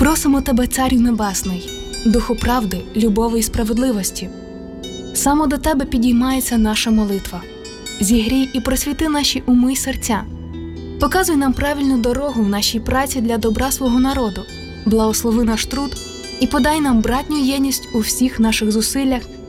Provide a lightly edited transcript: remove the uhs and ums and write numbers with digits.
Просимо Тебе, Царю Небесний, Духу правди, любові і справедливості. Саме до Тебе підіймається наша молитва. Зігрій і просвіти наші уми й серця. Показуй нам правильну дорогу в нашій праці для добра свого народу. Благослови наш труд і подай нам братню єдність у всіх наших зусиллях